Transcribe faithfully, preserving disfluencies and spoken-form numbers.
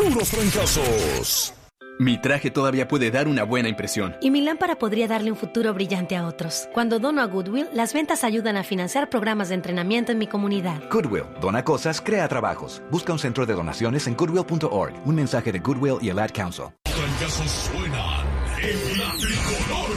puros trancazos. Mi traje todavía puede dar una buena impresión. Y mi lámpara podría darle un futuro brillante a otros. Cuando dono a Goodwill, las ventas ayudan a financiar programas de entrenamiento en mi comunidad. Goodwill. Dona cosas, crea trabajos. Busca un centro de donaciones en goodwill punto org. Un mensaje de Goodwill y el Ad Council. Trancazos suenan en la tricolor.